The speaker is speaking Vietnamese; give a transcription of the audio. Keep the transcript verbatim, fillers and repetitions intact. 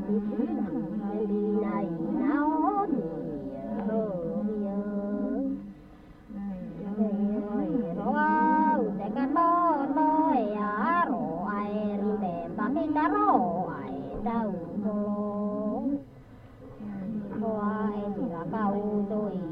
này nó thì rồi để cái đó tôi à rồi để bà cái đó rồi đâu rồi thì là câu tôi